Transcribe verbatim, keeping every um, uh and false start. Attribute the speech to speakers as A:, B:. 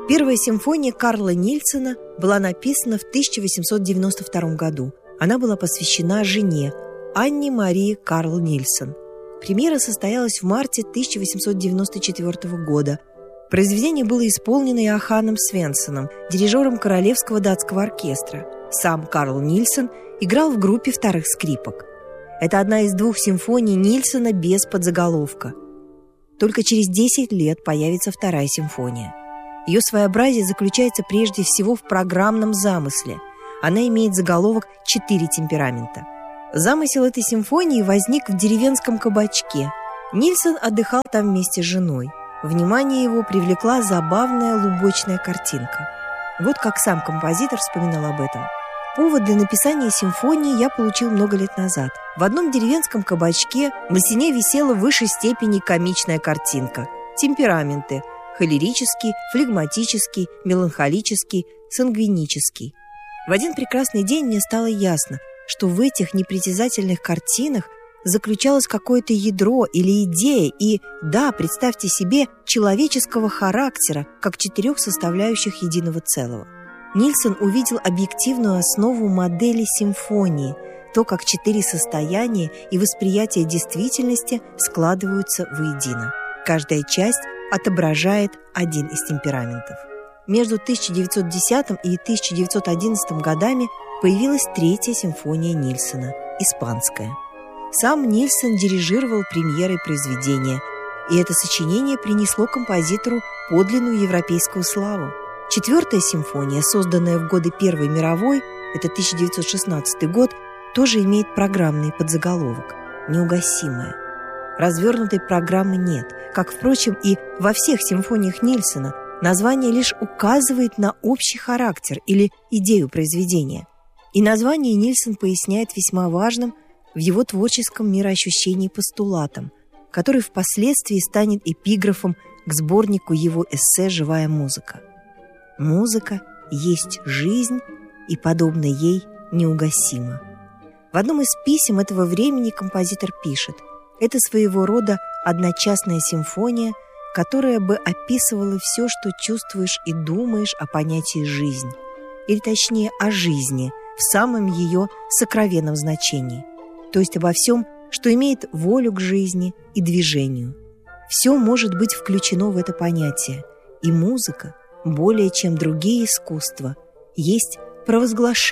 A: Первая симфония Карла Нильсена была написана в тысяча восемьсот девяносто втором году. Она была посвящена жене Анне Марии Карл Нильсен. Премьера состоялась в марте тысяча восемьсот девяносто четвёртого года. Произведение было исполнено Иоханном Свенсоном, дирижером Королевского датского оркестра. Сам Карл Нильсен играл в группе вторых скрипок. Это одна из двух симфоний Нильсена без подзаголовка. Только через десять лет появится вторая симфония. Ее своеобразие заключается прежде всего в программном замысле. Она имеет заголовок «Четыре темперамента». Замысел этой симфонии возник в деревенском кабачке. Нильсен отдыхал там вместе с женой. Внимание его привлекла забавная лубочная картинка. Вот как сам композитор вспоминал об этом. Повод для написания симфонии я получил много лет назад. В одном деревенском кабачке на стене висела в высшей степени комичная картинка. Темпераменты – холерический, флегматический, меланхолический, сангвинический. В один прекрасный день мне стало ясно, что в этих непритязательных картинах заключалось какое-то ядро или идея и, да, представьте себе, человеческого характера, как четырех составляющих единого целого. Нильсен увидел объективную основу модели симфонии, то, как четыре состояния и восприятие действительности складываются воедино. Каждая часть отображает один из темпераментов. Между тысяча девятьсот десятым и тысяча девятьсот одиннадцатым годами появилась третья симфония Нильсена – испанская. Сам Нильсен дирижировал премьерой произведения, и это сочинение принесло композитору подлинную европейскую славу. Четвертая симфония, созданная в годы Первой мировой, это тысяча девятьсот шестнадцатый год, тоже имеет программный подзаголовок «Неугасимая». Развернутой программы нет, как, впрочем, и во всех симфониях Нильсена. Название лишь указывает на общий характер или идею произведения. И название Нильсен поясняет весьма важным в его творческом мироощущении постулатом, который впоследствии станет эпиграфом к сборнику его эссе «Живая музыка». Музыка есть жизнь и, подобно ей, неугасима. В одном из писем этого времени композитор пишет: «Это своего рода одночасная симфония, которая бы описывала все, что чувствуешь и думаешь о понятии «жизнь», или точнее о жизни в самом ее сокровенном значении, то есть обо всем, что имеет волю к жизни и движению. Все может быть включено в это понятие, и музыка, более чем другие искусства, есть провозглашение